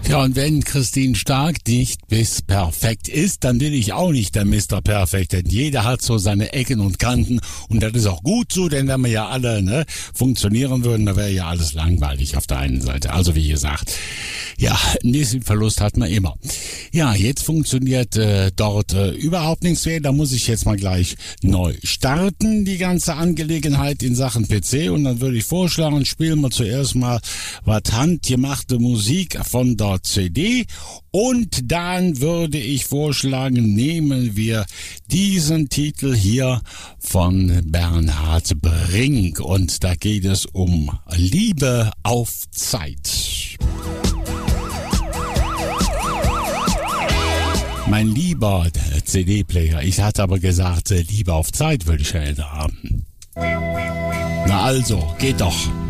Ja, und wenn Christine Stark nicht bis perfekt ist, dann bin ich auch nicht der Mr. Perfekt, denn jeder hat so seine Ecken und Kanten und das ist auch gut so, denn wenn wir ja alle funktionieren würden, dann wäre ja alles langweilig auf der einen Seite. Also wie gesagt, ja, ein bisschen Verlust hat man immer. Ja, jetzt funktioniert dort überhaupt nichts mehr, da muss ich jetzt mal gleich neu starten, die ganze Angelegenheit in Sachen PC, und dann würde ich vorschlagen, spielen wir zuerst mal was handgemachte Musik von der CD, und dann würde ich vorschlagen, nehmen wir diesen Titel hier von Bernhard Brink, und da geht es um Liebe auf Zeit. Mein lieber CD-Player, ich hatte aber gesagt, Liebe auf Zeit würde ich gerne haben. Na also, geht doch.